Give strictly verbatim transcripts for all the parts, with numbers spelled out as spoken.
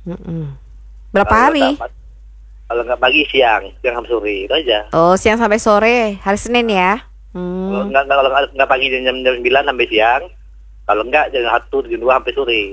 Mm-mm. Berapa Kalau hari? nggak dapat, kalau nggak pagi siang, siang sampai sore itu aja. Oh, siang sampai sore, hari Senin ya. Kalau Hmm. nggak nggak- kalau nggak nggak pagi jam jam jam sembilan sampai siang, kalau nggak jam satu jam dua sampai sore.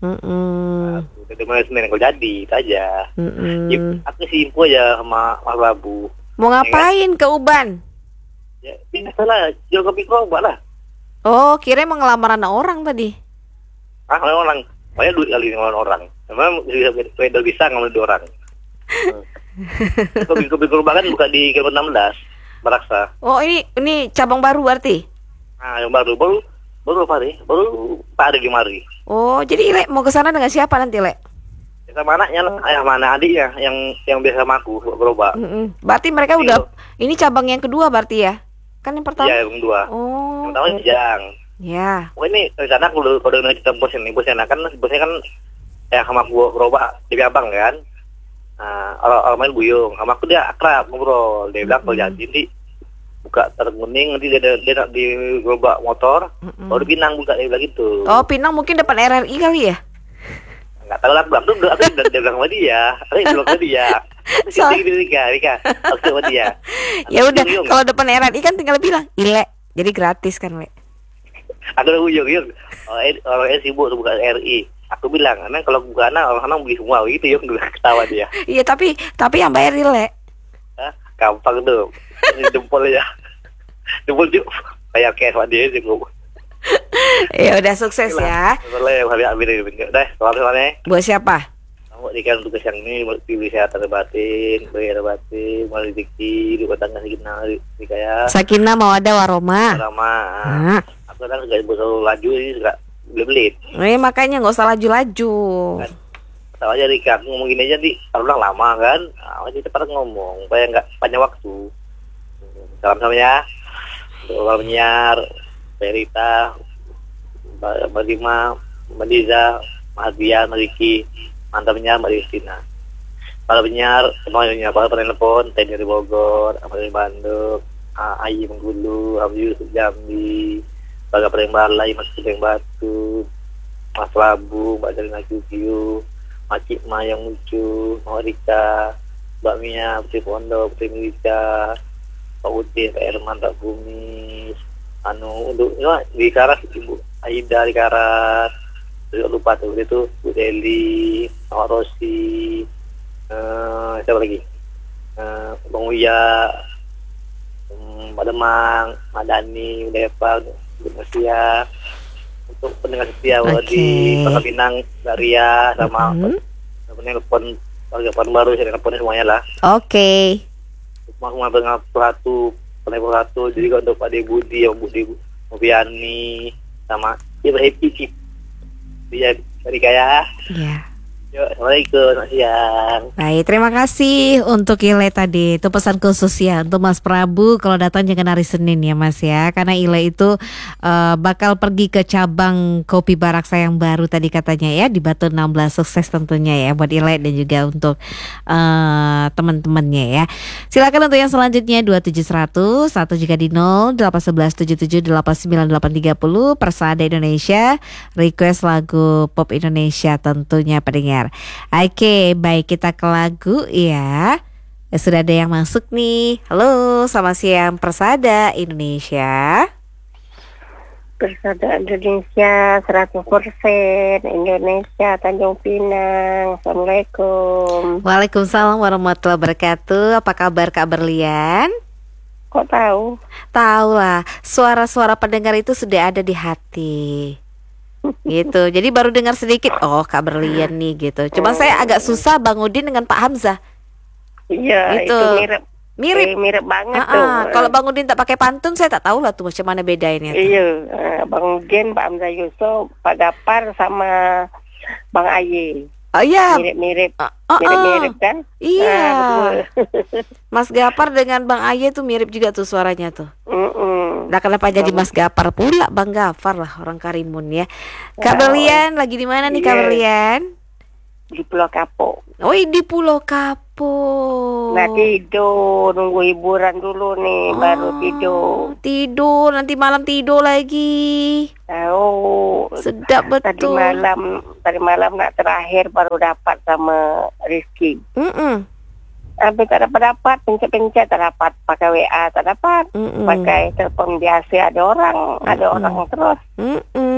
Nah, Mm-mm. itu mulai Senin kalau jadi itu aja. Ya, Mm-mm. aku sih info aja sama Mas Prabu. Mau Ya kan? ngapain ke Uban? Ya, biasa lah, jual kopi kerobak lah. Oh, kira mau ngelamar anak orang tadi. Ah, orang orang, banyak duit kali ngelawan orang. Memang bisa beda bisa ngelawan dua orang. Hmm. Kopi kopi kerobak kan buka di kilometer enam belas, Baraksa. Oh, ini ini cabang baru berarti. Nah, yang baru baru baru apa hari? Baru Pak hari Gimari. Oh, jadi Ile mau ke sana dengan siapa nanti, Le? Ya, sama anaknya lah, ayah mana adiknya yang yang biasa sama aku berubah. Mm-mm. Berarti mereka Iya. udah ini cabang yang kedua berarti ya? Kan yang pertama. Iya, yang kedua. Oh. Yang pertama Jang. Ya. Oh ini rencana aku udah udah udah cerita bos ini, bosnya nah, kan bosnya kan ya sama aku berubah jadi abang kan. Nah, orang orang main buyung, sama aku dia akrab ngobrol. Dia bilang kalau Mm-mm. jadi nanti buka terguning nanti dia dia, dia nak di gerobak motor, Mm-mm. baru Pinang buka dia bilang gitu. Oh, Pinang mungkin depan R R I kali ya? Nggak tahu lah, belum tuh aku udah dia bilang sama dia, aku bilang sama dia. So- Sini sini Rika, Rika, aku sama dia. Ya Aku udah, buyung, kalau depan R R I kan tinggal bilang Ile. Jadi gratis kan, Le? aku udah buyung, buyung. Oh, eh, orang eh sibuk tuh buka R I. Aku bilang, emang kalau buka anak orang anak beli semua gitu, yuk dulu ketawa dia. Iya, tapi tapi yang bayar Ile. Hah? Gampang tuh, ini jempol ya, jempol juga kayak kayak sama dia juga. Ya udah sukses ya. Soalnya yang hari ambil ini, udah, kalau soalnya Buat siapa? kamu dikasih tugas yang ini, pilih kesehatan batin, bayar batin, mau rezeki, di batang kasih kenal, di kayak Sakinah Mawaddah Warahmah. sama. Nah, Aku kan nggak bisa laju ini nggak beli-beli. eh, makanya nggak usah laju-laju. Kan? Tahu aja Rika, aku ngomong gini aja di, aku bilang lama kan, nah, aja cepat ngomong, supaya nggak panjang waktu. Salam sama ya, untuk Mbak Menyiar, Mbak Rita, Mbak Mbak Dima, Mbak Diza, Mbak Adrian, Mbak Riki, mantap Menyiar, Mbak Kristina. Para penyiar, semuanya para penelpon, Teni dari Bogor, Amal dari Bandung, A- Ayi Menggulu, Abu Yusuf Jambi, Baga Pereng Balai, Mas Pereng Batu, Mas Labu, Mbak Dalina Cukiu, Mak Cikma yang lucu, Mbak Rika, Mbak Mia, Putri Pondok, Putri Milika, Pak Udin, Pak Herman, Pak Bumi, anu untuk ya, di Karas Ibu Aida di Karas, terus lupa tuh itu Bu Deli, Pak Rosi, eh siapa lagi, eh Bang Uya, hmm, Pak Demang, Pak Dani, udah Eva, Bu Musia, untuk pendengar setia Oke. di Kota Pinang, Mbak Ria, sama Mhm. penelpon warga Pekanbaru baru, saya teleponnya semuanya lah. Oke. Aku mau pengen satu, penelpon satu, jadi kalau untuk Pak De Budi, Om Budi, Mobiani, sama dia berhappy sih. Dia dari kaya. Ya. Yuk, assalamualaikum, selamat siang. Baik, terima kasih untuk Ile tadi. Itu pesan khusus ya untuk Mas Prabu kalau datang jangan hari Senin ya Mas ya. Karena Ile itu eh, bakal pergi ke cabang Kopi Baraksa yang baru tadi katanya ya di Batu enam belas. Sukses tentunya ya buat Ile dan juga untuk eh, teman-temannya ya. Silakan untuk yang selanjutnya dua tujuh seratus atau juga di nol delapan satu satu tujuh tujuh delapan sembilan delapan tiga nol Persada Indonesia. Request lagu pop Indonesia tentunya pendengar. Oke, baik kita ke lagu ya. Eh, Sudah ada yang masuk nih. Halo, selamat siang Persada Indonesia. Persada Indonesia seratus persen Indonesia Tanjung Pinang. Assalamualaikum. Waalaikumsalam warahmatullahi wabarakatuh. Apa kabar Kak Berlian? Kok tahu? Tahu lah, suara-suara pendengar itu sudah ada di hati. Gitu. Jadi baru dengar sedikit, oh Kak Berlian nih gitu. Cuma saya agak susah Bang Udin dengan Pak Hamzah. Iya, Gitu. itu mirip. Mirip. Eh, mirip banget Ah, tuh. ah. Kalau Bang Udin tak pakai pantun saya tak tahu lah tuh macam mana bedainnya tuh. Iya, eh, Bang Udin, Pak Hamzah Yusuf, Pak Gapar sama Bang Aye. Oh iya. Mirip-mirip. Ah, ah, ah. Mirip-mirip kan? Iya. Ah, betul. Mas Gapar dengan Bang Aye tuh mirip juga tuh suaranya tuh. Mm-mm. Nah kenapa jadi Mas Gapar pula? Bang Gapar lah orang Karimun ya. Kak Oh. Berlian lagi di mana nih Kak Iya. Berlian? Di Pulau Kapuk. Oh di Pulau Kapuk. ampun. Nah tidur, nunggu hiburan dulu nih, Oh, baru tidur. Tidur, nanti malam tidur lagi. Oh, Sedap tadi betul. malam, tadi malam nak terakhir baru dapat sama Rizky. Mm-mm. Habis tak dapat dapat, pencet-pencet tak dapat, pakai W A tak dapat, Mm-mm. pakai telepon biasa ada orang, ada Mm-mm. orang terus. Mm-mm.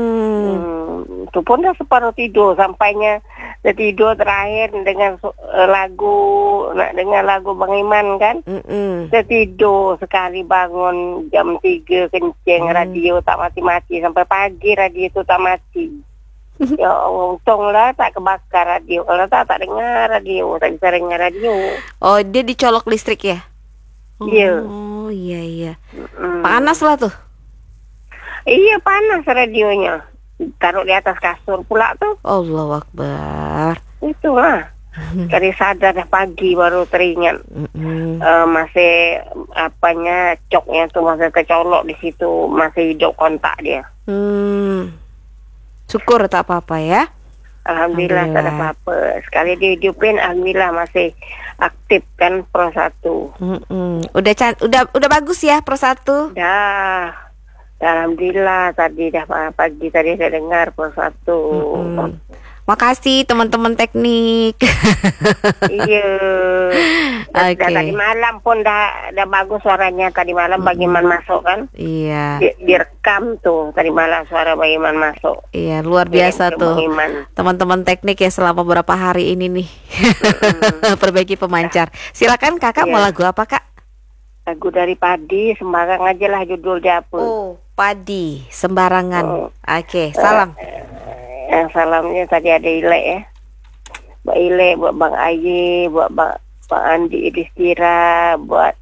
Hmm, itu pun dah separuh tidur, sampainya dah tidur terakhir dengan su- eh, lagu, nak dengar lagu Bang Iman kan. Mm-mm. Saya tidur sekali bangun jam tiga kencing, Hmm. radio tak mati-mati sampai pagi radio tu tak mati. Ya Allah, untunglah tak kebakar radio. Kalau tak tak dengar radio, tak bisa dengar radio. Oh, dia dicolok listrik ya? Iya. Oh, iya iya. Hmm. Panas lah tuh. Iya panas radionya. Taruh di atas kasur pula tuh. Allahu Akbar. Itulah. Dari sadar dah pagi baru teringat. Mm-mm. Eh, masih apanya coknya tuh masih kecolok di situ, masih hidup kontak dia. Hmm. Syukur tak apa-apa ya. Alhamdulillah, tak ada Alhamdulillah. apa-apa. Sekali dihidupin, alhamdulillah masih aktif kan Pro satu. Mm-mm. Udah can- udah udah bagus ya Pro satu. Dah, alhamdulillah tadi dah pagi tadi saya dengar Pro satu. Mm-mm. Makasih teman-teman teknik. Iya. Dan, dan Oke. tadi malam pun dah dah bagus suaranya. Tadi malam Bang Iman masuk kan. Iya. Di, direkam tuh tadi malam suara Bang Iman masuk. Iya, luar biasa Bang tuh. Iman. Teman-teman teknik ya selama beberapa hari ini nih. Perbaiki pemancar. Silakan Kakak Iya. mau lagu apa Kak? Lagu dari Padi, sembarang aja lah judulnya apa. Oh, Padi, sembarangan. Oh. Oke, salam. Yang salamnya tadi ada Ile ya. Buat Ile, buat Bang Ayi, buat Bang, Bang Andi Idistira, buat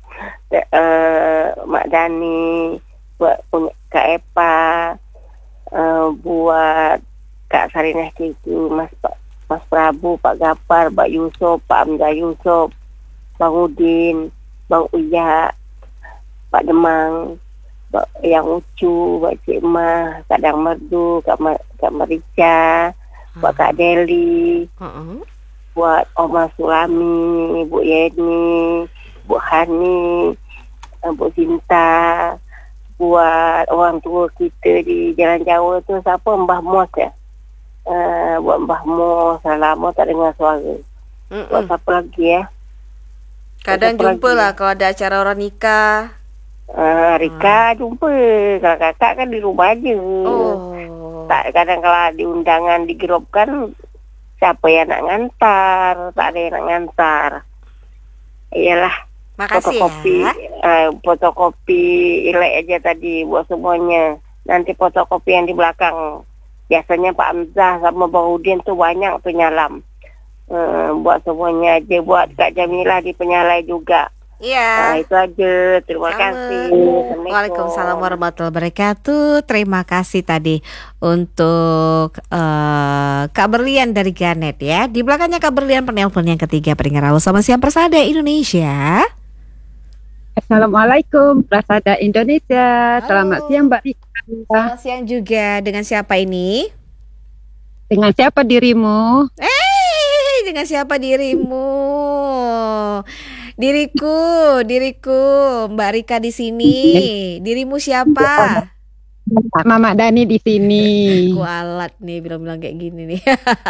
uh, Mak Dani, buat punya Kak Epa, uh, buat Kak Sarinah Cicu, Mas Mas Prabu, Pak Gapar, Pak Yusuf, Pak Amza Yusuf, Bang Udin, Bang Uya, Pak Demang, Bak- yang Ucu, Bak Cik Mah, Kak Dang Merdu, Kak, Ma- Kak Marica, buat Kak Deli, Uh-uh. buat Oma Sulami, Bu Yeni, Bu Hani, eh, Bu Sinta, buat orang tua kita di Jalan Jawa tu siapa, Mbah Mos ya. Uh, buat Mbah Mos, lama tak dengar suara. Mm-mm. Buat siapa lagi ya? Kadang Siapa jumpa lagi? lah kalau ada acara orang nikah. Uh, Rika jumpa. Kalau kakak kan di rumah aja. Oh. Tak, kadang kalau di undangan di grup kan siapa yang nak ngantar, tak ada yang nak ngantar. Iyalah, Makasih fotokopi, ya. uh, fotokopi ilek aja tadi buat semuanya. Nanti fotokopi yang di belakang. Biasanya Pak Amzah sama Bang Udin tuh banyak tuh nyalam. Uh, buat semuanya aja, buat Kak Jamilah di Penyalai juga. Nah, Iya. itu aja. Terima Sama. kasih. Assalamualaikum. Waalaikumsalam warahmatullahi wabarakatuh. Terima kasih tadi untuk eh, Kak Berlian dari Ganet ya. Di belakangnya Kak Berlian penelpon yang ketiga pendengar halo selamat siang Persada Indonesia. Assalamualaikum, Prasada Indonesia. Selamat Halo. siang, Mbak Rika. Selamat siang juga. Dengan siapa ini? Dengan siapa dirimu? Eh, dengan siapa dirimu? Diriku, diriku, Mbak Rika di sini. Dirimu siapa? Mama Dani di sini. Kualat nih bilang-bilang kayak gini nih.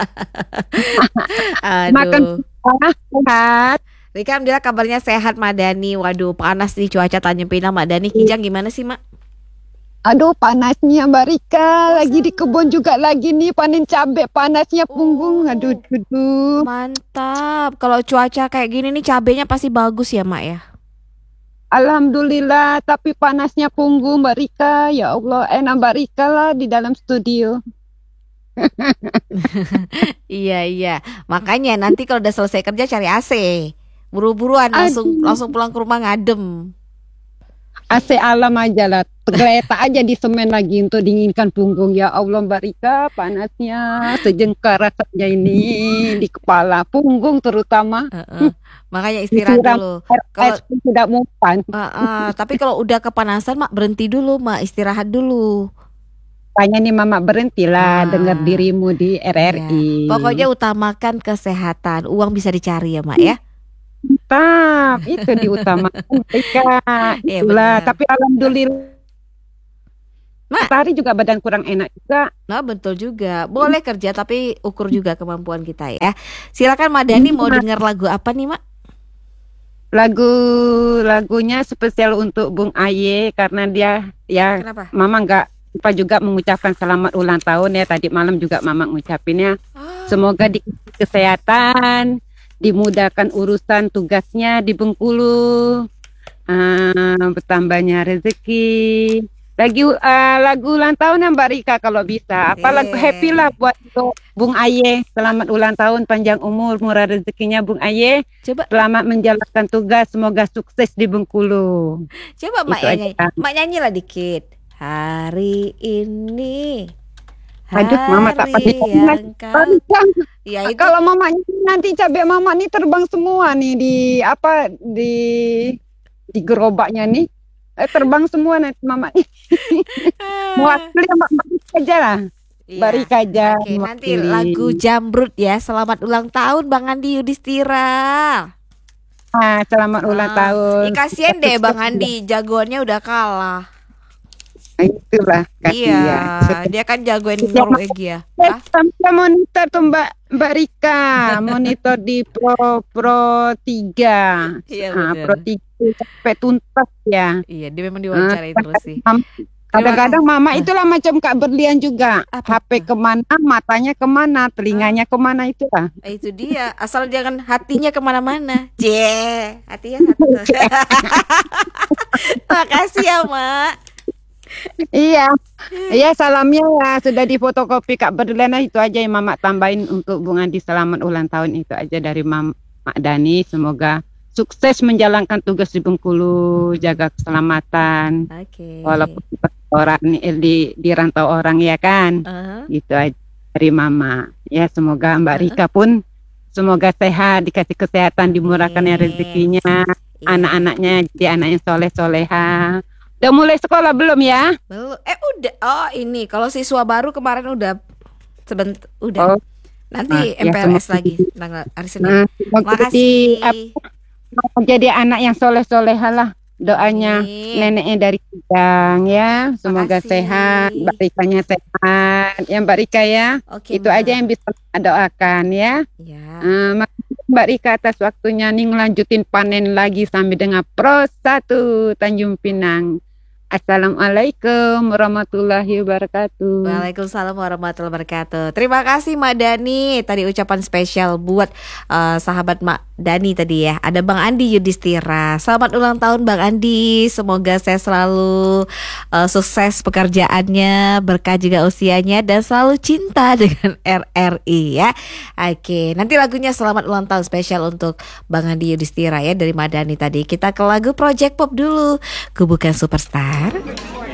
Makan Aduh. sehat. Rika, alhamdulillah kabarnya sehat Madani. Waduh, panas nih cuaca Tanjung Pinang Madani. Kijang gimana sih, Mak? Aduh, panasnya Mbak Rika. Lagi di kebun juga lagi nih panen cabai. Panasnya punggung. Oh. Aduh, aduh. Mantap. Kalau cuaca kayak gini nih cabenya pasti bagus ya, Mak ya? Alhamdulillah, tapi panasnya punggung Mbak Rika. Ya Allah, enak Mbak Rika lah di dalam studio. Iya, iya. Makanya nanti kalau udah selesai kerja cari A C. Buru-buruan langsung Aduh. langsung pulang ke rumah ngadem. A C alam aja lah. Geletak aja di semen lagi untuk dinginkan punggung. Ya Allah Mbak Rika, panasnya sejengkar rasanya ini di kepala, punggung terutama. Heeh. Makanya istirahat Disiram dulu. air Kalau es pun tidak mempan. Heeh, tapi kalau udah kepanasan, Mak berhenti dulu, Mak istirahat dulu. Makanya nih Mama Ah. berhentilah dengar dirimu di R R I. Iya. Pokoknya utamakan kesehatan. Uang bisa dicari ya, Mak ya. Tetap itu diutamakan mereka. Iya, Itulah. benar. Tapi alhamdulillah Mak. matahari juga badan kurang enak juga. Nah, betul juga. Boleh kerja tapi ukur juga kemampuan kita ya. Silakan Madani mau dengar lagu apa nih, Mak? Lagu lagunya spesial untuk Bung Aye karena dia ya Kenapa? Mama nggak lupa juga mengucapkan selamat ulang tahun ya. Tadi malam juga Mama ngucapinnya. Oh, Semoga dikasih kesehatan, dimudahkan urusan tugasnya di Bengkulu, ah, bertambahnya rezeki. Lagi ah, lagu ulang tahun ya Mbak Rika kalau bisa. Apa lagu Eh. happy lah buat untuk Bung Aye. Selamat ulang tahun, panjang umur, murah rezekinya Bung Aye. coba Selamat menjalankan tugas, semoga sukses di Bengkulu. coba Mak Itu ya aja. nyanyi. Mak nyanyilah dikit. Hari ini Aduh, Mama tak hari pasti yang kau panjang. ya itu Kalau Mama nanti cabai Mama nih terbang semua nih di apa di di gerobaknya nih. Eh, terbang semua nanti Mama nih. Mewakili Mbak Mbak Rika aja lah. Iya. Mbak Rika aja Oke, nanti mewakili. lagu Jambrut ya. Selamat ulang tahun Bang Andi Yudhistira. Ah, selamat ulang Ah, tahun. ih, kasihan deh Bang Andi, jagoannya udah kalah. Itulah Iya, kasihan. dia kan jagoin Iya, Norwegia. Hah? Sampai monitor tuh Mbak Mbak Rika, monitor di Pro Pro tiga. Iya Ah, bener. Pro tiga sampai tuntas ya. Iya, dia memang diwawancarai terus sih. Mam- Kadang-kadang Mama Ah. itulah macam Kak Berlian juga. Apa H P kemana, matanya kemana, telinganya kemana itulah. Eh, itu dia, asal jangan hatinya kemana-mana. Cie, hatinya satu. Makasih ya Mak. Iya, iya salamnya ya sudah difotokopi Kak Berlian. Nah, itu aja yang Mama tambahin untuk Bung Andi selamat ulang tahun itu aja dari Mam Mak Dani. Semoga sukses menjalankan tugas di Bengkulu, jaga keselamatan. Oke. Walaupun orang eh, di di rantau orang ya kan. Uh-huh. Gitu aja dari Mama. Ya semoga Mbak Rika pun semoga sehat, dikasih kesehatan, dimurahkannya Amin. rezekinya, Iya. anak-anaknya jadi anak yang soleh-soleha. Udah mulai sekolah belum ya? Belum. Eh udah. Oh ini kalau siswa baru kemarin udah sebent udah. Oh, Nanti ah, ya, M P L S semoga- lagi tanggal hari Senin. nah, semoga jadi, Makasih. apa, jadi anak yang soleh-soleha lah. Doanya Amin. neneknya dari Kidang ya. Semoga Makasih. sehat, Mbak Rikanya sehat. Ya Mbak Rika ya. Oke. Itu Mak. aja yang bisa doakan ya. Ya. Eh, makasih Mbak Rika atas waktunya nih ngelanjutin panen lagi sampai dengan Pro satu Tanjung Pinang. Assalamualaikum warahmatullahi wabarakatuh. Waalaikumsalam warahmatullahi wabarakatuh. Terima kasih Mak Dani. Tadi ucapan spesial buat eh, sahabat Mak Dani tadi ya. Ada Bang Andi Yudhistira. Selamat ulang tahun Bang Andi. Semoga saya selalu eh, sukses pekerjaannya, berkah juga usianya dan selalu cinta dengan R R I ya. Oke, nanti lagunya selamat ulang tahun spesial untuk Bang Andi Yudhistira ya dari Mak Dani tadi. Kita ke lagu Project Pop dulu. Ku Bukan Superstar.